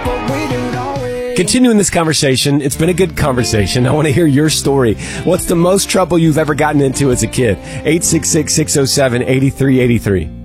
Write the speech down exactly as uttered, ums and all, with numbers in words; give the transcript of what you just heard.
Continuing this conversation, it's been a good conversation. I want to hear your story. What's the most trouble you've ever gotten into as a kid? eight six six, six oh seven, eight three eight three.